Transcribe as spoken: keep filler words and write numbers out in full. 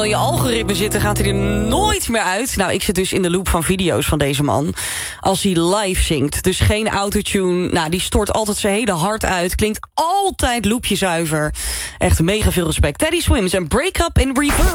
je algoritme zitten, gaat hij er nooit meer uit. Nou, ik zit dus in de loop van video's van deze man. Als hij live zingt. Dus geen autotune. Nou, die stort altijd zijn hele hart uit. Klinkt altijd loopje zuiver. Echt mega veel respect. Teddy Swims en Break Up in Reverse.